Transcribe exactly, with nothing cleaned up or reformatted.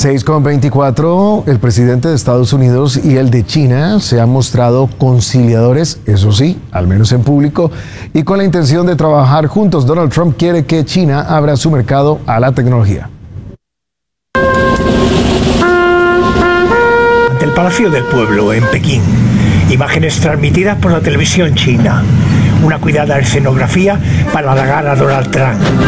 seis con veinticuatro, el presidente de Estados Unidos y el de China se han mostrado conciliadores, eso sí, al menos en público, y con la intención de trabajar juntos. Donald Trump quiere que China abra su mercado a la tecnología. Ante el Palacio del Pueblo, en Pekín, imágenes transmitidas por la televisión china. Una cuidada escenografía para halagar a Donald Trump.